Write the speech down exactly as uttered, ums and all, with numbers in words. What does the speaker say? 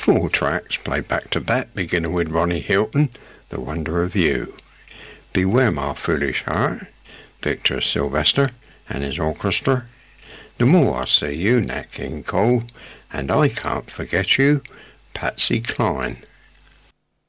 Four tracks played back to back, beginning with Ronnie Hilton, The Wonder of You. Beware My Foolish Heart, Victor Sylvester and his orchestra. The More I See You, Nat King Cole, and I Can't Forget You, Patsy Cline.